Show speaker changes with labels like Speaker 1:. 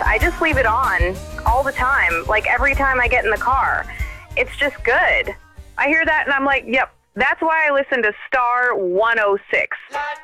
Speaker 1: I just leave it on all the time, like every time I get in the car. It's just good. I hear that and I'm like, yep, that's why I listen to Star 106.